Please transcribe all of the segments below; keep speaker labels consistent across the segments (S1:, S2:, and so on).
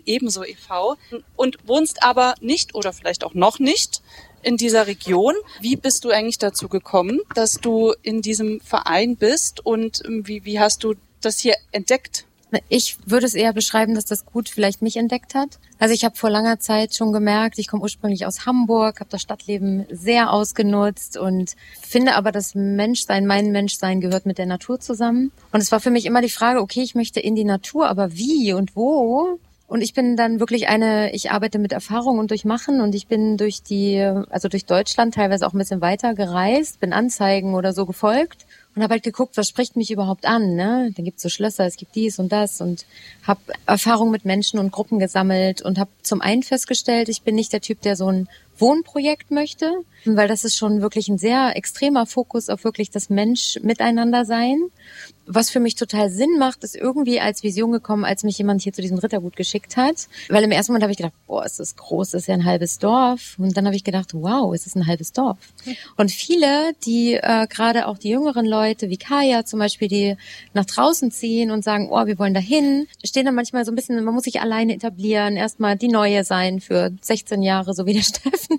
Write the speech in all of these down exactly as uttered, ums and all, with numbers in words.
S1: Ebenso e V und wohnst aber nicht oder vielleicht auch noch nicht in dieser Region. Wie bist du eigentlich dazu gekommen, dass du in diesem Verein bist und wie, wie hast du das hier entdeckt?
S2: Ich würde es eher beschreiben, dass das Gut vielleicht mich entdeckt hat. Also ich habe vor langer Zeit schon gemerkt, ich komme ursprünglich aus Hamburg, habe das Stadtleben sehr ausgenutzt und finde aber, das Menschsein, mein Menschsein gehört mit der Natur zusammen. Und es war für mich immer die Frage, okay, ich möchte in die Natur, aber wie und wo? Und ich bin dann wirklich eine, ich arbeite mit Erfahrung und durch Machen und ich bin durch die, also durch Deutschland teilweise auch ein bisschen weiter gereist, bin Anzeigen oder so gefolgt und habe halt geguckt, was spricht mich überhaupt an, ne? Dann gibt's so Schlösser, es gibt dies und das und habe Erfahrung mit Menschen und Gruppen gesammelt und habe zum einen festgestellt, ich bin nicht der Typ, der so ein Wohnprojekt möchte, weil das ist schon wirklich ein sehr extremer Fokus auf wirklich das Mensch-Miteinander-Sein. Was für mich total Sinn macht, ist irgendwie als Vision gekommen, als mich jemand hier zu diesem Rittergut geschickt hat. Weil im ersten Moment habe ich gedacht, boah, ist das groß, das ist ja ein halbes Dorf. Und dann habe ich gedacht, wow, es ist ein halbes Dorf. Und viele, die äh, gerade auch die jüngeren Leute, wie Kaya zum Beispiel, die nach draußen ziehen und sagen, oh, wir wollen dahin, stehen dann manchmal so ein bisschen, man muss sich alleine etablieren, erstmal die Neue sein für sechzehn Jahre, so wie der Steffen.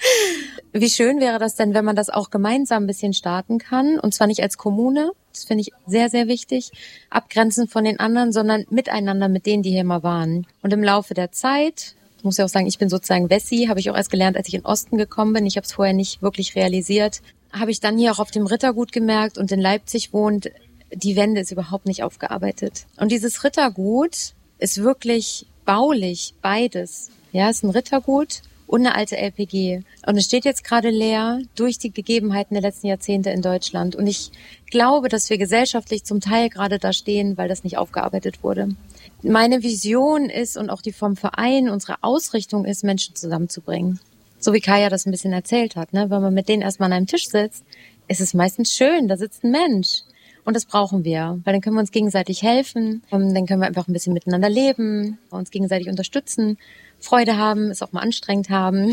S2: Wie schön wäre das denn, wenn man das auch gemeinsam ein bisschen starten kann, und zwar nicht als Kommune, das finde ich sehr, sehr wichtig, abgrenzen von den anderen, sondern miteinander mit denen, die hier mal waren. Und im Laufe der Zeit, ich muss ja auch sagen, ich bin sozusagen Wessi, habe ich auch erst gelernt, als ich in den Osten gekommen bin, ich habe es vorher nicht wirklich realisiert, habe ich dann hier auch auf dem Rittergut gemerkt und in Leipzig wohnt, die Wende ist überhaupt nicht aufgearbeitet. Und dieses Rittergut ist wirklich baulich, beides. Ja, es ist ein Rittergut und eine alte L P G. Und es steht jetzt gerade leer durch die Gegebenheiten der letzten Jahrzehnte in Deutschland. Und ich glaube, dass wir gesellschaftlich zum Teil gerade da stehen, weil das nicht aufgearbeitet wurde. Meine Vision ist und auch die vom Verein, unsere Ausrichtung ist, Menschen zusammenzubringen. So wie Kaya das ein bisschen erzählt hat, ne? Wenn man mit denen erstmal an einem Tisch sitzt, ist es meistens schön, da sitzt ein Mensch. Und das brauchen wir, weil dann können wir uns gegenseitig helfen, dann können wir einfach ein bisschen miteinander leben, uns gegenseitig unterstützen, Freude haben, es auch mal anstrengend haben.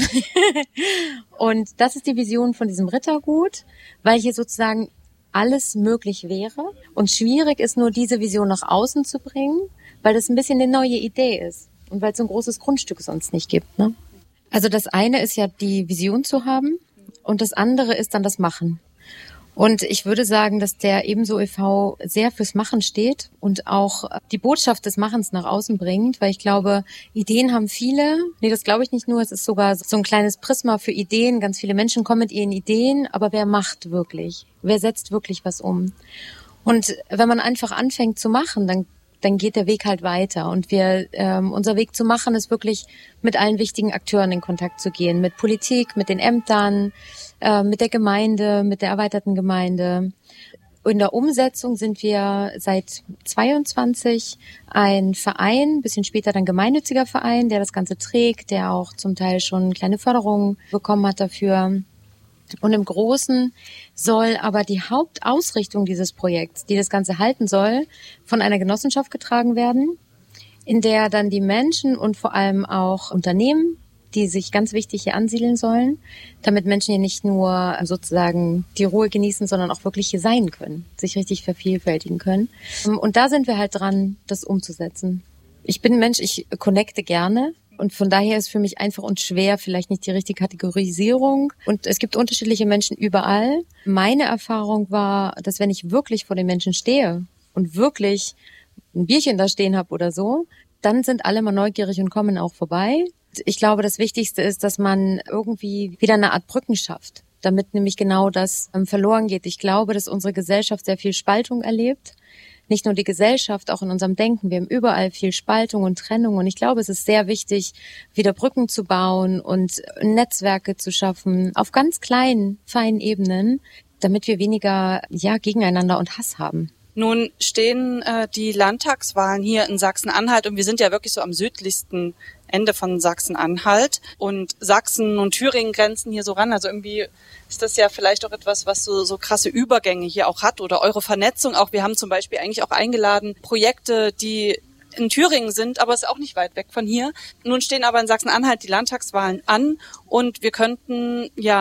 S2: Und das ist die Vision von diesem Rittergut, weil hier sozusagen alles möglich wäre. Und schwierig ist nur, diese Vision nach außen zu bringen, weil das ein bisschen eine neue Idee ist und weil es so ein großes Grundstück sonst nicht gibt, ne? Also das eine ist ja, die Vision zu haben, und das andere ist dann das Machen. Und ich würde sagen, dass der Ebenso e V sehr fürs Machen steht und auch die Botschaft des Machens nach außen bringt, weil ich glaube, Ideen haben viele. Nee, das glaube ich nicht nur, es ist sogar so ein kleines Prisma für Ideen. Ganz viele Menschen kommen mit ihren Ideen, aber wer macht wirklich? Wer setzt wirklich was um? Und wenn man einfach anfängt zu machen, dann dann geht der Weg halt weiter. Und wir, ähm, unser Weg zu machen ist wirklich, mit allen wichtigen Akteuren in Kontakt zu gehen, mit Politik, mit den Ämtern, äh, mit der Gemeinde, mit der erweiterten Gemeinde. In der Umsetzung sind wir seit zweiundzwanzig ein Verein, ein bisschen später dann gemeinnütziger Verein, der das Ganze trägt, der auch zum Teil schon kleine Förderungen bekommen hat dafür. Und im Großen soll aber die Hauptausrichtung dieses Projekts, die das Ganze halten soll, von einer Genossenschaft getragen werden, in der dann die Menschen und vor allem auch Unternehmen, die sich ganz wichtig hier ansiedeln sollen, damit Menschen hier nicht nur sozusagen die Ruhe genießen, sondern auch wirklich hier sein können, sich richtig vervielfältigen können. Und da sind wir halt dran, das umzusetzen. Ich bin ein Mensch, ich connecte gerne. Und von daher ist für mich einfach und schwer vielleicht nicht die richtige Kategorisierung. Und es gibt unterschiedliche Menschen überall. Meine Erfahrung war, dass wenn ich wirklich vor den Menschen stehe und wirklich ein Bierchen da stehen habe oder so, dann sind alle mal neugierig und kommen auch vorbei. Ich glaube, das Wichtigste ist, dass man irgendwie wieder eine Art Brücken schafft, damit nämlich genau das verloren geht. Ich glaube, dass unsere Gesellschaft sehr viel Spaltung erlebt. Nicht nur die Gesellschaft, auch in unserem Denken. Wir haben überall viel Spaltung und Trennung. Und ich glaube, es ist sehr wichtig, wieder Brücken zu bauen und Netzwerke zu schaffen auf ganz kleinen, feinen Ebenen, damit wir weniger ja gegeneinander und Hass haben.
S1: Nun stehen äh, die Landtagswahlen hier in Sachsen-Anhalt und wir sind ja wirklich so am südlichsten Ende von Sachsen-Anhalt und Sachsen und Thüringen grenzen hier so ran. Also irgendwie ist das ja vielleicht auch etwas, was so, so krasse Übergänge hier auch hat oder eure Vernetzung auch. Wir haben zum Beispiel eigentlich auch eingeladen Projekte, die in Thüringen sind, aber es ist auch nicht weit weg von hier. Nun stehen aber in Sachsen-Anhalt die Landtagswahlen an und wir könnten ja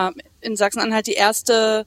S1: in Sachsen-Anhalt die erste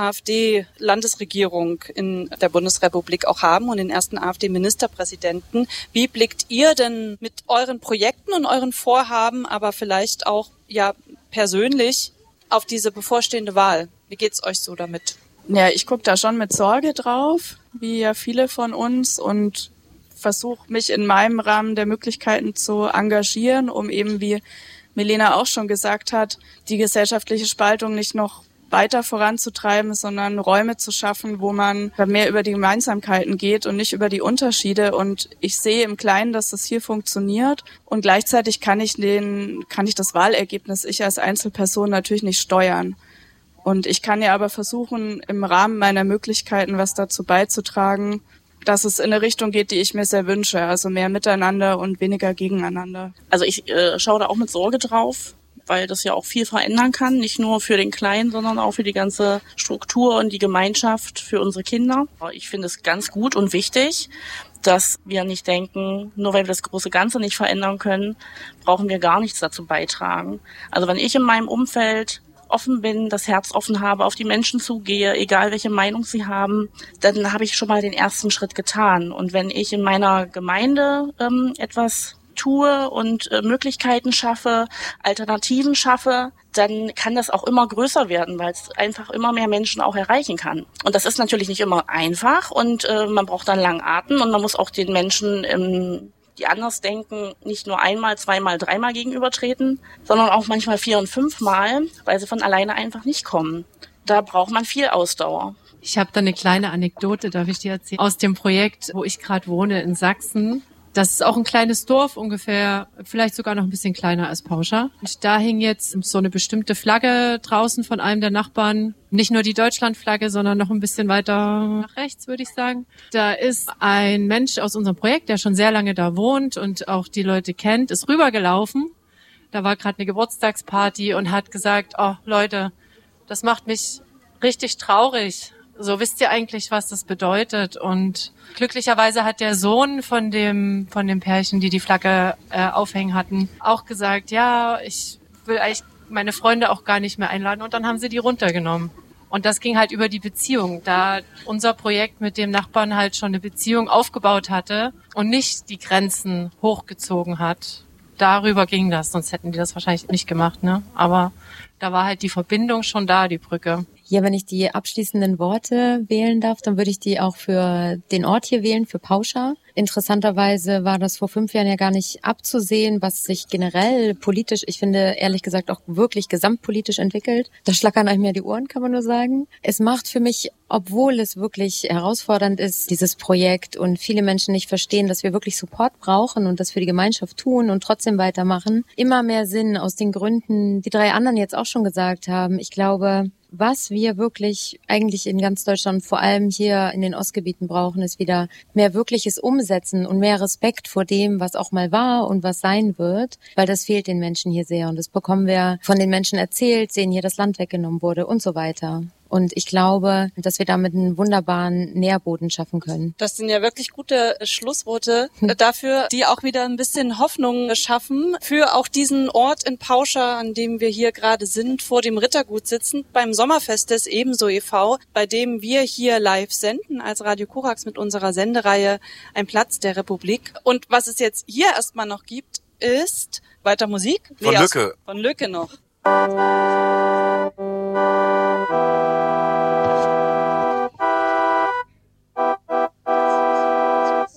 S1: AfD-Landesregierung in der Bundesrepublik auch haben und den ersten AfD-Ministerpräsidenten. Wie blickt ihr denn mit euren Projekten und euren Vorhaben, aber vielleicht auch ja persönlich auf diese bevorstehende Wahl? Wie geht's euch so damit?
S3: Ja, ich gucke da schon mit Sorge drauf, wie ja viele von uns, und versuche mich in meinem Rahmen der Möglichkeiten zu engagieren, um eben, wie Milena auch schon gesagt hat, die gesellschaftliche Spaltung nicht noch weiter voranzutreiben, sondern Räume zu schaffen, wo man mehr über die Gemeinsamkeiten geht und nicht über die Unterschiede. Und ich sehe im Kleinen, dass das hier funktioniert. Und gleichzeitig kann ich den, kann ich das Wahlergebnis, ich als Einzelperson, natürlich nicht steuern. Und ich kann ja aber versuchen, im Rahmen meiner Möglichkeiten was dazu beizutragen, dass es in eine Richtung geht, die ich mir sehr wünsche. Also mehr miteinander und weniger gegeneinander.
S4: Also ich äh, schaue da auch mit Sorge drauf, weil das ja auch viel verändern kann. Nicht nur für den Kleinen, sondern auch für die ganze Struktur und die Gemeinschaft, für unsere Kinder. Ich finde es ganz gut und wichtig, dass wir nicht denken, nur weil wir das große Ganze nicht verändern können, brauchen wir gar nichts dazu beitragen. Also wenn ich in meinem Umfeld offen bin, das Herz offen habe, auf die Menschen zugehe, egal welche Meinung sie haben, dann habe ich schon mal den ersten Schritt getan. Und wenn ich in meiner Gemeinde ähm, etwas tue und äh, Möglichkeiten schaffe, Alternativen schaffe, dann kann das auch immer größer werden, weil es einfach immer mehr Menschen auch erreichen kann. Und das ist natürlich nicht immer einfach und äh, man braucht dann langen Atem und man muss auch den Menschen im die anders denken, nicht nur einmal, zweimal, dreimal gegenübertreten, sondern auch manchmal vier- und fünfmal, weil sie von alleine einfach nicht kommen. Da braucht man viel Ausdauer.
S5: Ich habe da eine kleine Anekdote, darf ich dir erzählen, aus dem Projekt, wo ich gerade wohne in Sachsen. Das ist auch ein kleines Dorf, ungefähr, vielleicht sogar noch ein bisschen kleiner als Pauscha. Und da hing jetzt so eine bestimmte Flagge draußen von einem der Nachbarn. Nicht nur die Deutschlandflagge, sondern noch ein bisschen weiter nach rechts, würde ich sagen. Da ist ein Mensch aus unserem Projekt, der schon sehr lange da wohnt und auch die Leute kennt, ist rübergelaufen. Da war gerade eine Geburtstagsparty und hat gesagt, oh Leute, das macht mich richtig traurig. So, wisst ihr eigentlich, was das bedeutet? Und glücklicherweise hat der Sohn von dem von dem Pärchen, die die Flagge äh, aufhängen hatten, auch gesagt, ja, ich will eigentlich meine Freunde auch gar nicht mehr einladen. Und dann haben sie die runtergenommen. Und das ging halt über die Beziehung, da unser Projekt mit dem Nachbarn halt schon eine Beziehung aufgebaut hatte und nicht die Grenzen hochgezogen hat. Darüber ging das, sonst hätten die das wahrscheinlich nicht gemacht, ne? Aber da war halt die Verbindung schon da, die Brücke.
S2: Ja, wenn ich die abschließenden Worte wählen darf, dann würde ich die auch für den Ort hier wählen, für Pauscha. Interessanterweise war das vor fünf Jahren ja gar nicht abzusehen, was sich generell politisch, ich finde ehrlich gesagt auch wirklich gesamtpolitisch entwickelt. Da schlackern einem ja die Ohren, kann man nur sagen. Es macht für mich, obwohl es wirklich herausfordernd ist, dieses Projekt und viele Menschen nicht verstehen, dass wir wirklich Support brauchen und das für die Gemeinschaft tun und trotzdem weitermachen, immer mehr Sinn aus den Gründen, die drei anderen jetzt auch schon gesagt haben. Ich glaube, was wir wirklich eigentlich in ganz Deutschland, vor allem hier in den Ostgebieten brauchen, ist wieder mehr wirkliches Umsetzen und mehr Respekt vor dem, was auch mal war und was sein wird, weil das fehlt den Menschen hier sehr und das bekommen wir von den Menschen erzählt, sehen hier, das Land weggenommen wurde und so weiter. Und ich glaube, dass wir damit einen wunderbaren Nährboden schaffen können.
S1: Das sind ja wirklich gute Schlussworte dafür, die auch wieder ein bisschen Hoffnung schaffen für auch diesen Ort in Pauscha, an dem wir hier gerade sind, vor dem Rittergut sitzend, beim Sommerfest des Ebenso e V, bei dem wir hier live senden als Radio Korax mit unserer Sendereihe Ein Platz der Republik. Und was es jetzt hier erstmal noch gibt, ist weiter Musik.
S6: Von Lücke.
S1: Von Lücke noch.